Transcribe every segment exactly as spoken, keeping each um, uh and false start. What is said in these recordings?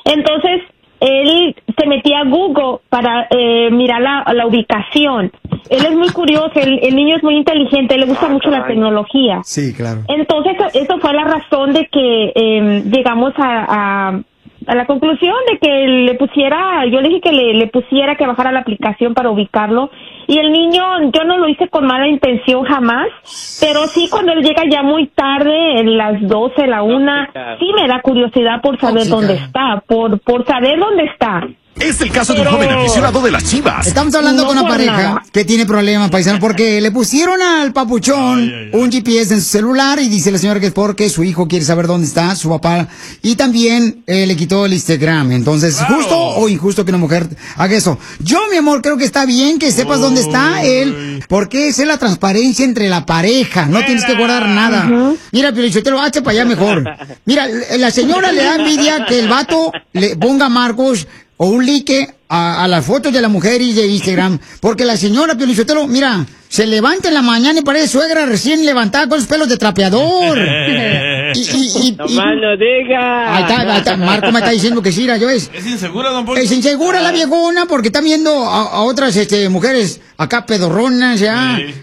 Entonces, él se metía a Google para eh, mirar la, la ubicación. Él es muy curioso, el, el niño es muy inteligente, le gusta mucho la tecnología. Sí, claro. Entonces, eso fue la razón de que eh, llegamos a, a, a la conclusión de que le pusiera, yo le dije que le, le pusiera que bajara la aplicación para ubicarlo. Y el niño, yo no lo hice con mala intención jamás, pero sí cuando él llega ya muy tarde, en las doce, la una, sí me da curiosidad por saber dónde está, por, por saber dónde está. Es el caso Pero... de un joven aficionado de las Chivas. Estamos hablando No con una por pareja nada. que tiene problemas, paisano, porque le pusieron al papuchón Ay, ay, ay. un G P S en su celular y dice la señora que es porque su hijo quiere saber dónde está su papá y también eh, le quitó el Instagram. Entonces, Claro. ¿justo o injusto que una mujer haga eso? Yo, mi amor, creo que está bien que sepas dónde está él, porque esa es la transparencia entre la pareja. No tienes que guardar nada. Mira, Piolichotelo, hazte para allá mejor. Mira, la señora le da envidia que el vato le ponga a Marcos o un like a, a las fotos de la mujer y de Instagram, porque la señora Piolichotelo, mira, se levanta en la mañana y parece suegra recién levantada con los pelos de trapeador. y, y, y, No y- más no diga. ahí está, ahí está, Marco me está diciendo que sí, mira, yo es. ¿Es insegura, don Poncho? Es insegura la viejona porque está viendo a, a otras este, mujeres acá pedorronas ya. Sí.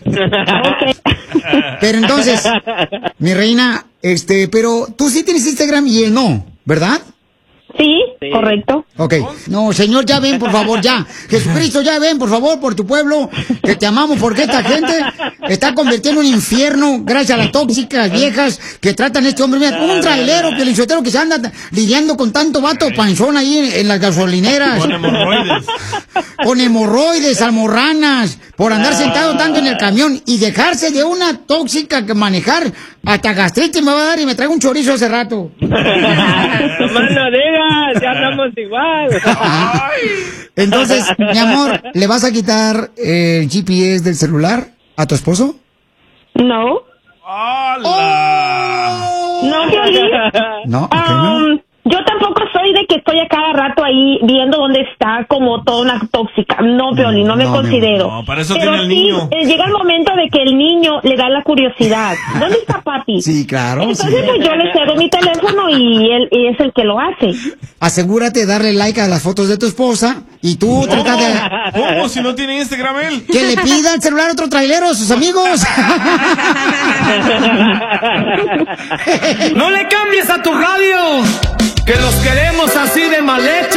Pero entonces, mi reina, este, pero tú sí tienes Instagram y él no, ¿verdad? Sí, correcto. Ok. No, señor, ya ven, por favor, ya. Jesucristo, ya ven, por favor, por tu pueblo, que te amamos, porque esta gente está convirtiendo en un infierno gracias a las tóxicas viejas que tratan a este hombre. Mira, un trailero, Piolichotelo, que se anda lidiando con tanto vato panzón ahí en, en las gasolineras. Con hemorroides. Con hemorroides, almorranas, por andar sentado tanto en el camión y dejarse de una tóxica que manejar. Hasta gastritis me va a dar y me traigo un chorizo hace rato. No más no digas, ya andamos igual. Entonces, mi amor, ¿le vas a quitar el G P S del celular a tu esposo? No, ¡Hala! no, Piolín. No, ok, no. Um, yo tampoco soy de que estoy a cada rato ahí viendo dónde está como toda una tóxica. No, Piolín, no me No, mi amor. considero. No, para eso Pero tiene el sí, niño. eh, llega el momento de que el niño le da la curiosidad. ¿Dónde está papi? Sí, claro. Entonces Sí. pues yo le cedo mi teléfono y él y es el que lo hace. Asegúrate de darle like a las fotos de tu esposa y tú trata de ¿Cómo si no tiene Instagram él? que le pida el celular a otro trailero a sus amigos. No le cambies a tu radio, que los queremos así de maleta.